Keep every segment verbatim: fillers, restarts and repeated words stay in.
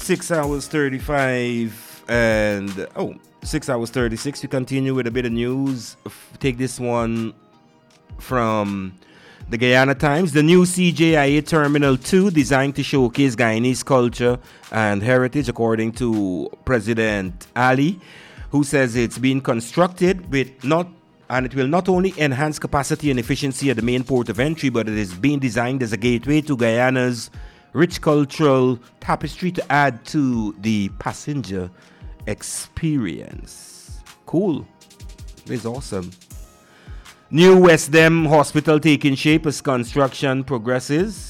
six hours thirty-five and oh, six hours thirty-six. We continue with a bit of news. Take this one from the Guyana Times. The new C J I A Terminal two, designed to showcase Guyanese culture and heritage, according to President Ali, who says it's being constructed with not and it will not only enhance capacity and efficiency at the main port of entry, but it is being designed as a gateway to Guyana's rich cultural tapestry to add to the passenger experience. Cool. It's awesome. New West Dem Hospital taking shape as construction progresses.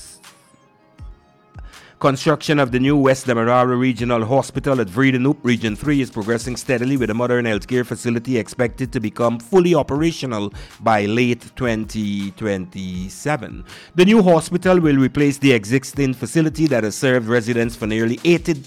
Construction of the new West Demerara Regional Hospital at Vredenhoek, Region three, is progressing steadily, with a modern healthcare facility expected to become fully operational by late twenty twenty-seven. The new hospital will replace the existing facility that has served residents for nearly eighty,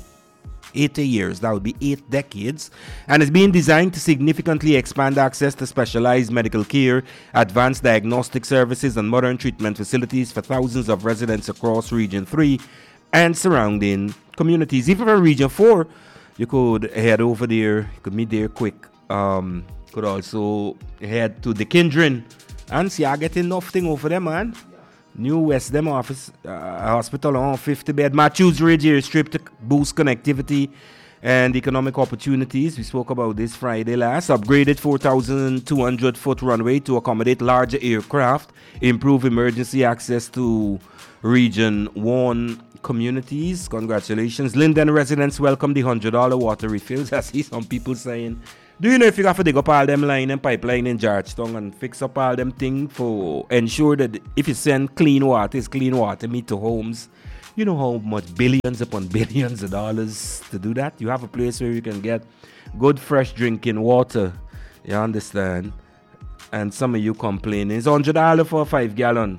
eighty years. That would be eight decades, and is being designed to significantly expand access to specialized medical care, advanced diagnostic services, and modern treatment facilities for thousands of residents across Region three and surrounding communities. Even for Region four, you could head over there, you could meet there quick. Um, could also head to the Kindred and see, I get enough thing over there, man. New West Dem office, uh, hospital on fifty bed. Matthews Ridge airstrip to boost connectivity and economic opportunities. We spoke about this Friday last. Upgraded four thousand two hundred foot runway to accommodate larger aircraft. Improve emergency access to Region one communities. Congratulations. Linden residents welcome the one hundred dollars water refills. I see some people saying, do you know if you have to dig up all them line and pipeline in Georgetown and fix up all them things for ensure that if you send clean water, it's clean water meet to homes? You know how much billions upon billions of dollars to do that? You have a place where you can get good fresh drinking water. You understand? And some of you complaining, it's one hundred dollars for a five gallon.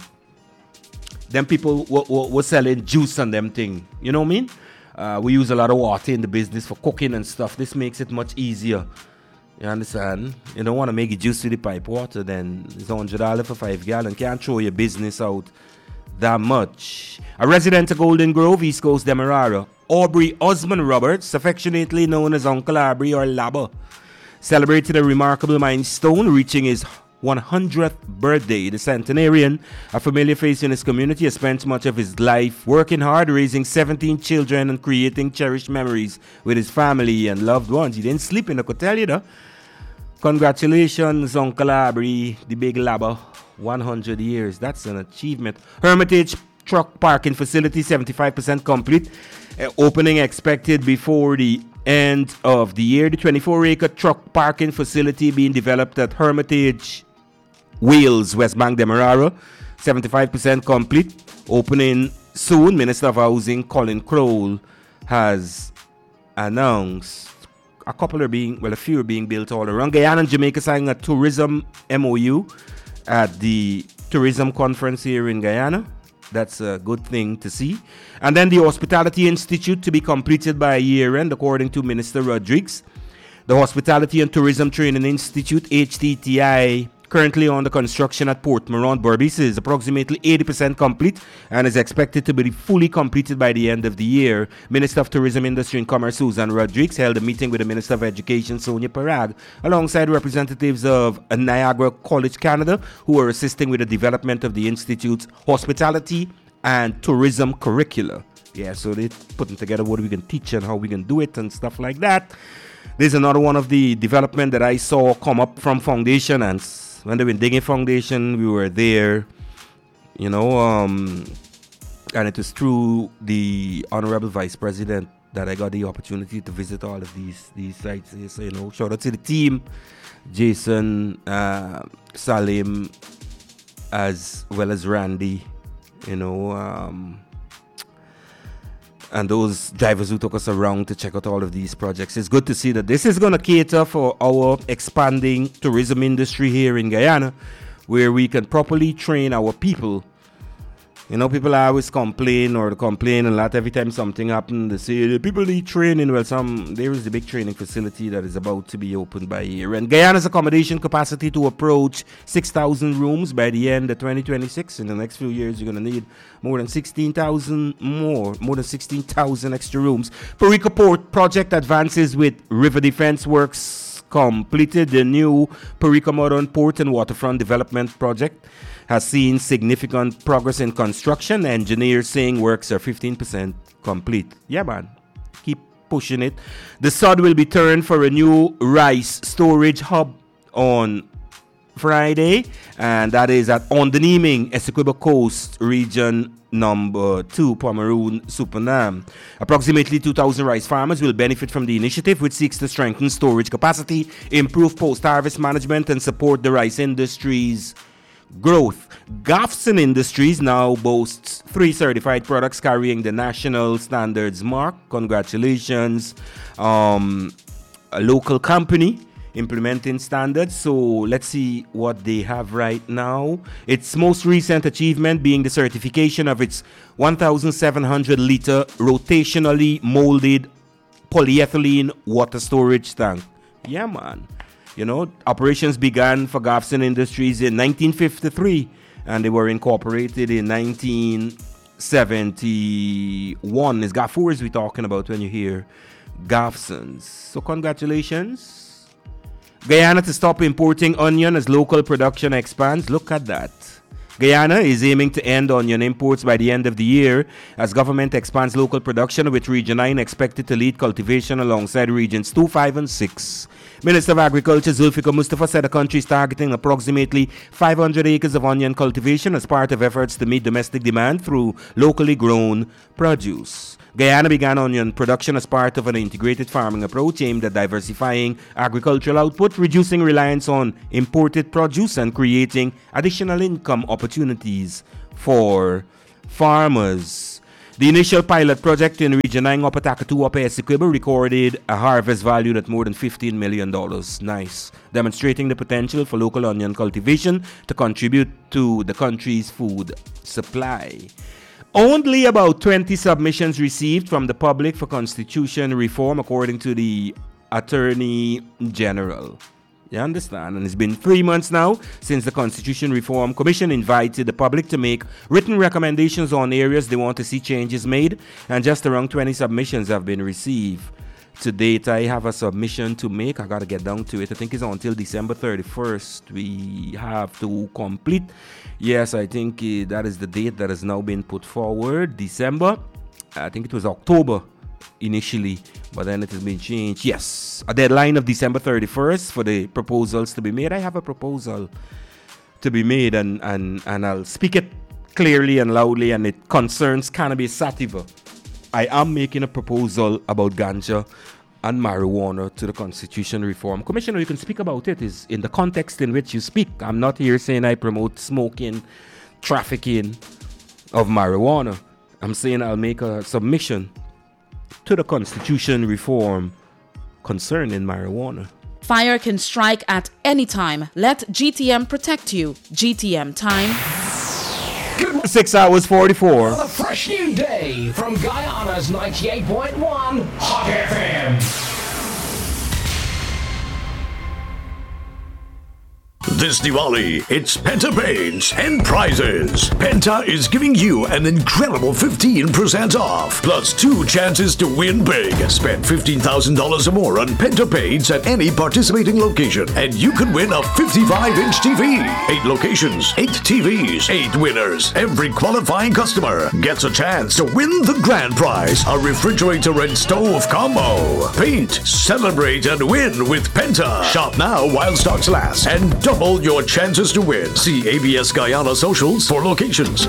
Them people were, were, were selling juice and them thing. You know what I mean? Uh, we use a lot of water in the business for cooking and stuff. This makes it much easier. You understand? You don't want to make it juice with the pipe water, then it's one hundred dollars for five gallon. Can't throw your business out that much. A resident of Golden Grove, East Coast Demerara, Aubrey Osmond Roberts, affectionately known as Uncle Aubrey or Laba, celebrated a remarkable milestone, reaching his one hundredth birthday. The centenarian, a familiar face in his community, has spent much of his life working hard, raising seventeen children and creating cherished memories with his family and loved ones. He didn't sleep in, I could tell you that. Congratulations, Uncle Aubrey, the big Laba. one hundred years. That's an achievement. Hermitage truck parking facility, seventy-five percent complete. Uh, opening expected before the end of the year. The twenty-four acre truck parking facility being developed at Hermitage Wales, West Bank, Demerara, seventy-five percent complete. Opening soon. Minister of Housing Colin Crowell has announced a couple are being, well, a few are being built all around. Guyana and Jamaica signing a tourism M O U at the tourism conference here in Guyana. That's a good thing to see. And then the Hospitality Institute to be completed by year end, according to Minister Rodriguez. The Hospitality and Tourism Training Institute, H T T I, currently under construction at Port Morant, Berbice, is approximately eighty percent complete and is expected to be fully completed by the end of the year. Minister of Tourism, Industry and Commerce Susan Rodriguez held a meeting with the Minister of Education Sonia Parag alongside representatives of Niagara College Canada, who are assisting with the development of the Institute's hospitality and tourism curricula. Yeah, so they're putting together what we can teach and how we can do it and stuff like that. There's another one of the development that I saw come up from Foundation, and when they were digging Foundation, we were there, you know, um, and it was through the Honorable Vice President that I got the opportunity to visit all of these these sites. So, you know, shout out to the team, Jason, uh, Salim, as well as Randy, you know, um, and those drivers who took us around to check out all of these projects. It's good to see that this is going to cater for our expanding tourism industry here in Guyana, where we can properly train our people, You know, people always complain or complain a lot every time something happens. They say, the people need training. Well, some there is a big training facility that is about to be opened by year. And Guyana's accommodation capacity to approach six thousand rooms by the end of twenty twenty-six. In the next few years, you're going to need more than sixteen thousand more, more than sixteen thousand extra rooms. Perica Port project advances with river defense works completed. The new Perica Modern Port and Waterfront Development Project has seen significant progress in construction. Engineers saying works are fifteen percent complete. Yeah, man. Keep pushing it. The sod will be turned for a new rice storage hub on Friday, and that is at Ondeniming, Essequibo Coast, region number two, Pomeroon, Supernam. Approximately two thousand rice farmers will benefit from the initiative, which seeks to strengthen storage capacity, improve post-harvest management, and support the rice industry's growth. Gafson Industries now boasts three certified products carrying the national standards mark. Congratulations. Um, a local company implementing standards. So let's see what they have right now. Its most recent achievement being the certification of its one thousand seven hundred liter rotationally molded polyethylene water storage tank. Yeah, man. You know, operations began for Gafson Industries in nineteen fifty-three, and they were incorporated in nineteen seventy-one. It's Gafoors we're talking about when you hear Gafsons. So congratulations. Guyana to stop importing onion as local production expands. Look at that. Guyana is aiming to end onion imports by the end of the year as government expands local production, with Region nine expected to lead cultivation alongside Regions two, five, and six. Minister of Agriculture Zulfikar Mustafa said the country is targeting approximately five hundred acres of onion cultivation as part of efforts to meet domestic demand through locally grown produce. Guyana began onion production as part of an integrated farming approach aimed at diversifying agricultural output, reducing reliance on imported produce, and creating additional income opportunities for farmers. The initial pilot project in Region nine, Upper Takatu, Upper Essequibo, recorded a harvest valued at more than fifteen million dollars. Nice. Demonstrating the potential for local onion cultivation to contribute to the country's food supply. Only about twenty submissions received from the public for constitution reform, according to the Attorney General. You understand? And it's been three months now since the Constitution Reform Commission invited the public to make written recommendations on areas they want to see changes made, and just around twenty submissions have been received. To date, I have a submission to make. I got to get down to it. I think it's until December thirty-first. We have to complete. Yes, I think uh, that is the date that has now been put forward. December. I think it was October initially, but then it has been changed. Yes, a deadline of December thirty-first for the proposals to be made. I have a proposal to be made, and, and, and I'll speak it clearly and loudly, and it concerns cannabis sativa. I am making a proposal about ganja and marijuana to the Constitution Reform Commission. You can speak about it is in the context in which you speak. I'm not here saying I promote smoking, trafficking of marijuana. I'm saying I'll make a submission to the Constitution Reform concerning marijuana. Fire can strike at any time. Let G T M protect you. G T M time. Six hours forty-four. A fresh new day from Guyana's ninety-eight point one Hot F M. This Diwali, it's Penta Paints and prizes. Penta is giving you an incredible fifteen percent off, plus two chances to win big. Spend fifteen thousand dollars or more on Penta Paints at any participating location, and you could win a fifty-five inch T V. Eight locations, eight T Vs, eight winners. Every qualifying customer gets a chance to win the grand prize, a refrigerator and stove combo. Paint, celebrate, and win with Penta. Shop now while stocks last, and double your chances to win. See A B S Guyana socials for locations.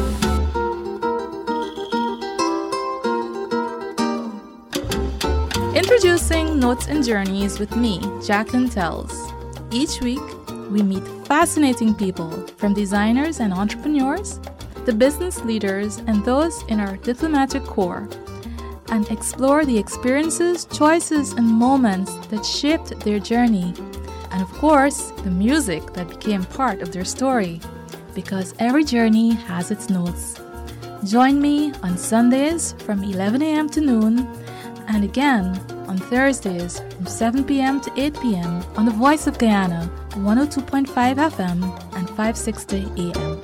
Introducing Notes and Journeys with me, Jacqueline Tells. Each week, we meet fascinating people, from designers and entrepreneurs, the business leaders, and those in our diplomatic corps, and explore the experiences, choices, and moments that shaped their journey. And of course, the music that became part of their story, because every journey has its notes. Join me on Sundays from eleven a.m. to noon, and again on Thursdays from seven p.m. to eight p.m. on the Voice of Guyana, one oh two point five F M and five sixty A M.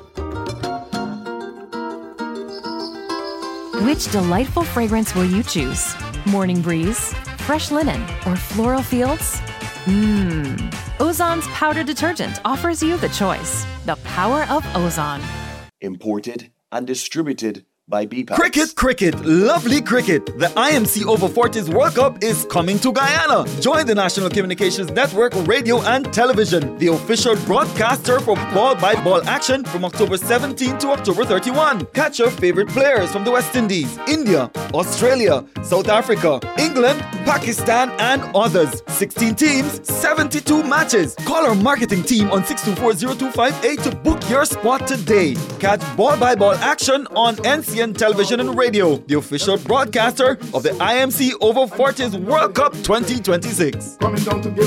Which delightful fragrance will you choose? Morning breeze, fresh linen, or floral fields? Mmm. Ozon's powder detergent offers you the choice. The power of Ozon. Imported and distributed by B PAX. Cricket, cricket, lovely cricket. The I M C Over forties World Cup is coming to Guyana. Join the National Communications Network Radio and Television, the official broadcaster for ball-by-ball action from October seventeenth to October thirty-first. Catch your favorite players from the West Indies, India, Australia, South Africa, England, Pakistan, and others. sixteen teams, seventy-two matches. Call our marketing team on six two four, zero two five eight to book your spot today. Catch ball-by-ball action on N C N Television and Radio, the official broadcaster of the I M C Over forties World Cup twenty twenty-six. Coming down to give